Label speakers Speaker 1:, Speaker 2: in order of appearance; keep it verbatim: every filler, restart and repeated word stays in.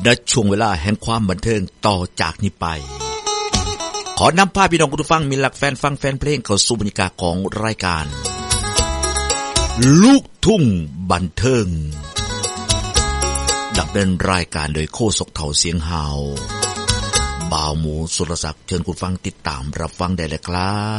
Speaker 1: ณช่วงเวลาแห่งความบันเทิงต่อจากนี้ไปขอนำพาพี่น้องผู้ฟังมีหลักแฟนฟังแฟนเพลงเข้าสู่บรรยากาศของรายการลูกทุ่งบันเทิงดำเนินรายการโดยโคศกเฒ่าเสียงฮาวบ่าวหมูสุรศักดิ์เชิญคุณฟังติดตามรับฟังได้เลยครับ